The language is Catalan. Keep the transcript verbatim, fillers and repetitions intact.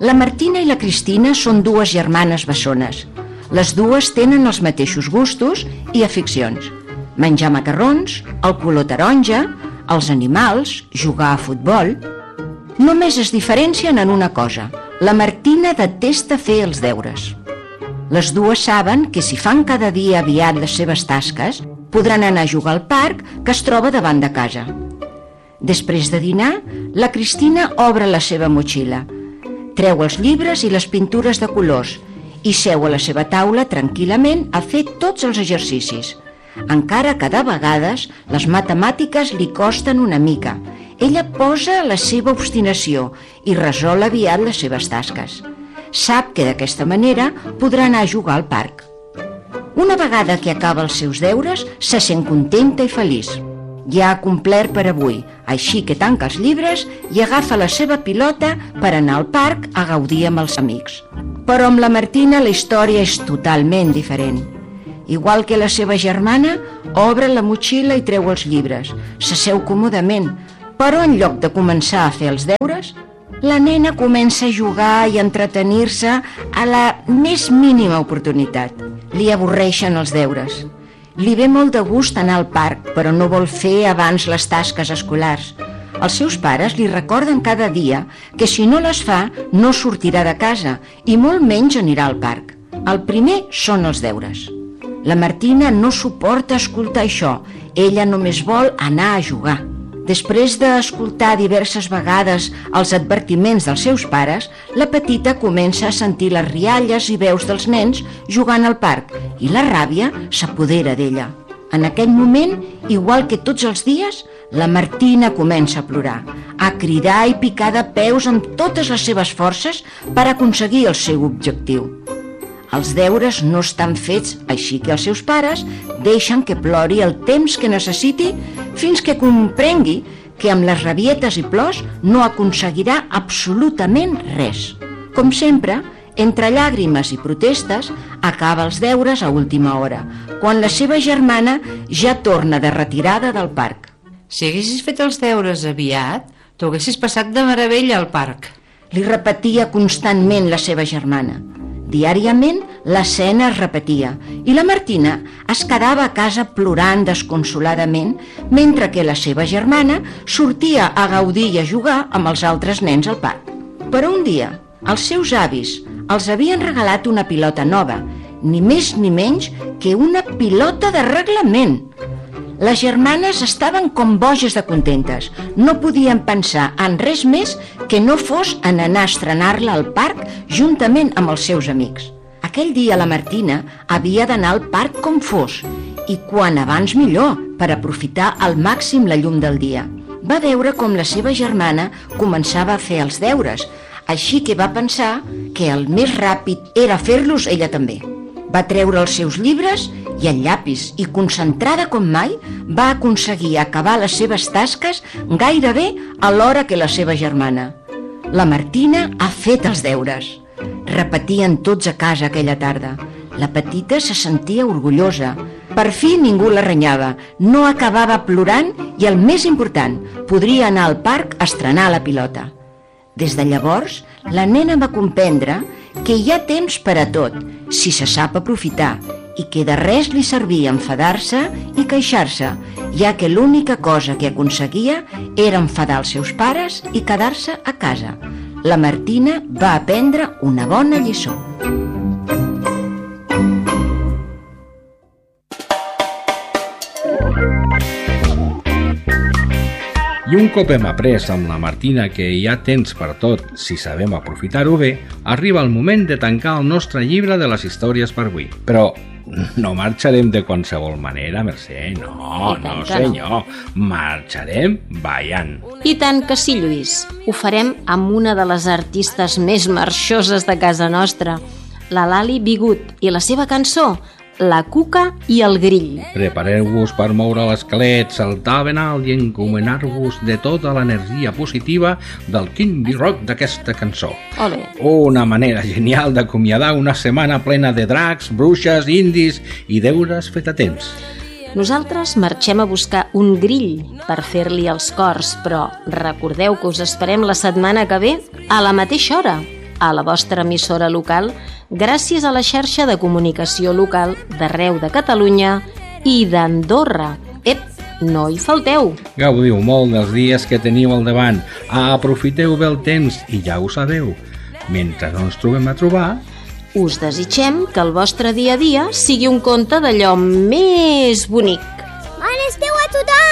La Martina i la Cristina són dues germanes bessones. Les dues tenen els mateixos gustos i aficions. Menjar macarrons, el color taronja, els animals, jugar a futbol. Només es diferencien en una cosa. La Martina detesta fer els deures. Les dues saben que si fan cada dia aviat les seves tasques, podran anar a jugar al parc que es troba davant de casa. Després de dinar, la Cristina obre la seva motxilla, treu els llibres i les pintures de colors i seu a la seva taula tranquil·lament a fer tots els exercicis. Encara que de vegades les matemàtiques li costen una mica. Ella posa la seva obstinació i resol aviat les seves tasques. Sap que d'aquesta manera podrà anar a jugar al parc. Una vegada que acaba els seus deures, se sent contenta i feliç. Ja ha complert per avui, així que tanca els llibres i agafa la seva pilota per anar al parc a gaudir amb els amics. Però amb la Martina la història és totalment diferent. Igual que la seva germana, obre la motxilla i treu els llibres, s'asseu còmodament, però en lloc de començar a fer els deures, la nena comença a jugar i a entretenir-se a la més mínima oportunitat. Li avorreixen els deures. Li ve molt de gust anar al parc, però no vol fer abans les tasques escolars. Els seus pares li recorden cada dia que si no les fa no sortirà de casa i molt menys anirà al parc. El primer són els deures. La Martina no suporta escoltar això, ella només vol anar a jugar. Després d'escoltar diverses vegades els advertiments dels seus pares, la petita comença a sentir les rialles i veus dels nens jugant al parc i la ràbia s'apodera d'ella. En aquell moment, igual que tots els dies, la Martina comença a plorar, a cridar i picar de peus amb totes les seves forces per aconseguir el seu objectiu. Els deures no estan fets, així que els seus pares deixen que plori el temps que necessiti fins que comprengui que amb les rabietes i plors no aconseguirà absolutament res. Com sempre, entre llàgrimes i protestes, acaba els deures a última hora, quan la seva germana ja torna de retirada del parc. Si haguessis fet els deures aviat, t'ho haguessis passat de meravella al parc. Li repetia constantment la seva germana. Diàriament l'escena es repetia i la Martina es quedava a casa plorant desconsoladament mentre que la seva germana sortia a gaudir i a jugar amb els altres nens al parc. Però un dia els seus avis els havien regalat una pilota nova, ni més ni menys que una pilota de reglament. Les germanes estaven com boges de contentes. No podien pensar en res més que no fos en anar a estrenar-la al parc juntament amb els seus amics. Aquell dia la Martina havia d'anar al parc com fos i quan abans millor per aprofitar al màxim la llum del dia. Va veure com la seva germana començava a fer els deures, així que va pensar que el més ràpid era fer-los ella també. Va treure els seus llibres i el llapis i, concentrada com mai, va aconseguir acabar les seves tasques gairebé a l'hora que la seva germana. La Martina ha fet els deures. Repetien tots a casa aquella tarda. La petita se sentia orgullosa. Per fi ningú la renyava, no acabava plorant i, el més important, podria anar al parc a estrenar la pilota. Des de llavors, la nena va comprendre que hi ha temps per a tot, si se sap aprofitar, i que de res li servia enfadar-se i queixar-se, ja que l'única cosa que aconseguia era enfadar els seus pares i quedar-se a casa. La Martina va aprendre una bona lliçó. I un cop hem après amb la Martina que hi ha temps per tot si sabem aprofitar-ho bé, arriba el moment de tancar el nostre llibre de les històries per avui. Però no marxarem de qualsevol manera, Mercè, no, no senyor, marxarem ballant. I tant que sí, Lluís, ho farem amb una de les artistes més marxoses de casa nostra, la Lali Bigut, i la seva cançó, La cuca i el grill. Prepareu-vos per moure l'esquelet, saltar ben alt i encomanar-vos de tota l'energia positiva del Kindy Rock d'aquesta cançó. Olé. Una manera genial d'acomiadar una setmana plena de dracs, bruixes, indis i deures fet a temps. Nosaltres marxem a buscar un grill per fer-li els cors, però recordeu que us esperem la setmana que ve a la mateixa hora, a la vostra emissora local gràcies a la xarxa de comunicació local d'arreu de Catalunya i d'Andorra. Ep, no hi falteu! Gaudiu molt dels dies que teniu al davant, aprofiteu bé el temps i ja ho sabeu. Mentre no ens trobem a trobar, us desitgem que el vostre dia a dia sigui un conte d'allò més bonic. Bon estiu a tothom!